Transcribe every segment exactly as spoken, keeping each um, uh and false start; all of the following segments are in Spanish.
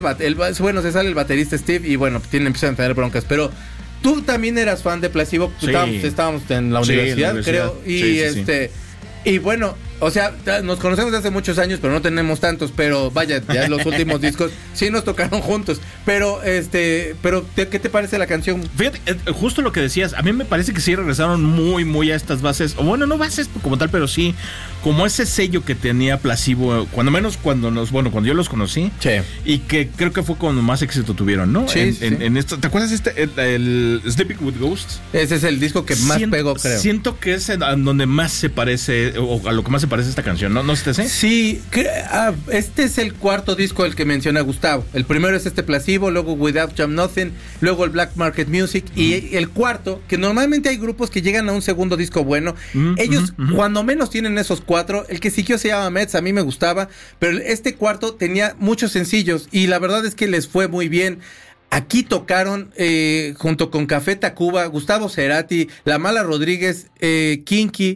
el, bueno, se sale el baterista Steve y bueno, tienen, empiezan a tener broncas, pero tú también eras fan de Placebo, sí. estábamos, estábamos en la, sí, universidad, en la universidad, creo, y sí, sí, este... Sí. Y bueno, o sea, nos conocemos desde hace muchos años, pero no tenemos tantos, pero vaya, ya los últimos discos sí nos tocaron juntos. Pero, este, pero ¿qué te parece la canción? Fíjate, justo lo que decías, a mí me parece que sí regresaron muy, muy a estas bases, o bueno, no bases como tal, pero sí, como ese sello que tenía Placebo, cuando menos cuando nos, bueno, cuando yo los conocí, sí. y que creo que fue cuando más éxito tuvieron, ¿no? Sí, en, sí. En, en esto, ¿te acuerdas este, el, el Sleeping with Ghosts? Ese es el disco que más siento, pegó, creo. Siento que es en, en donde más se parece, o a lo que más se parece esta canción, ¿no? ¿No se te hace? Sí, que, ah, este es el cuarto disco el que menciona Gustavo. El primero es este Placebo, luego Without Jam Nothing, luego el Black Market Music, mm. y el cuarto, que normalmente hay grupos que llegan a un segundo disco bueno. Mm, Ellos, mm, cuando menos tienen esos cuatro, el que siguió se llama Mets, a mí me gustaba, pero este cuarto tenía muchos sencillos, y la verdad es que les fue muy bien. Aquí tocaron, eh, junto con Café Tacuba, Gustavo Cerati, La Mala Rodríguez, eh, Kinky,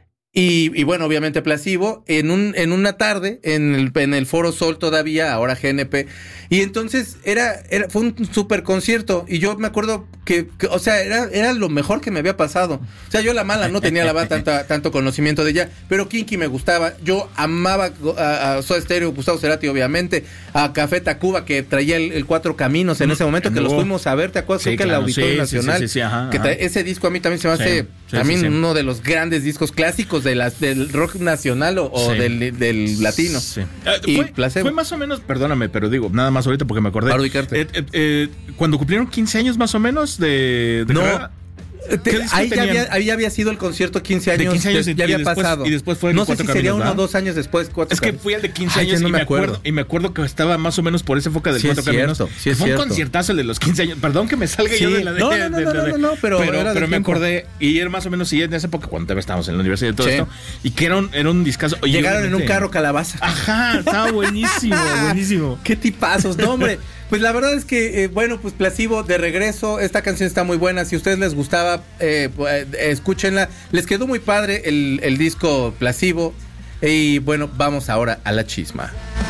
Y, y bueno, obviamente Placebo, en un en una tarde, en el, en el Foro Sol todavía, ahora G N P, y entonces era, era fue un super concierto, y yo me acuerdo que, que o sea, era, era lo mejor que me había pasado. O sea, yo La Mala no tenía la verdad tanta, tanto conocimiento de ella, pero Kinky me gustaba, yo amaba a, a Soda Stereo, Gustavo Cerati obviamente, a Café Tacuba, que traía el, el Cuatro Caminos en ese momento, que los fuimos a ver, ¿te acuerdas? Sí, Creo que claro, el Auditorio sí, Nacional, sí, sí, sí, ajá, que trae, ajá. ese disco a mí también se me hace sí, sí, también sí, sí. uno de los grandes discos clásicos de las del rock nacional o, o sí. del, del latino. Sí. Y fue, Placebo. fue más o menos, perdóname, pero digo, nada más ahorita porque me acordé. Eh, eh, eh, cuando cumplieron quince años más o menos de, de no. carrera. Te, ahí, ya había, ahí ya había sido el concierto quince años, de quince años de, ya había después, pasado. Y después fue el no sé si caminos, sería uno o ¿verdad? dos años después. Cuatro es que caminos. fui al de quince Ay, años no y me me acuerdo. acuerdo. Y me acuerdo que estaba más o menos por esa época del sí Cuatro Caminos. Cierto, sí es fue cierto. un conciertazo el de los quince años. Perdón que me salga sí. yo de la de, no, no, no, de, de, no, de, no, no, pero, pero, era pero me tiempo. acordé. Y era más o menos, sí, en esa época cuando estábamos en la universidad y todo sí. esto. Y que era un, era un discazo. Oye, llegaron en un carro calabaza. Ajá, estaba buenísimo, buenísimo. Qué tipazos, no, hombre. Pues la verdad es que, eh, bueno, pues Placebo de regreso, esta canción está muy buena, si a ustedes les gustaba, eh, eh, escúchenla, les quedó muy padre el, el disco Placebo, y bueno, vamos ahora a la chisma.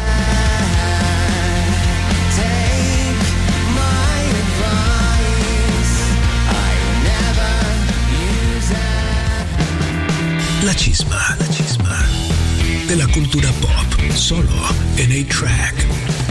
La chisma, la chisma de la cultura pop, solo en A-Track.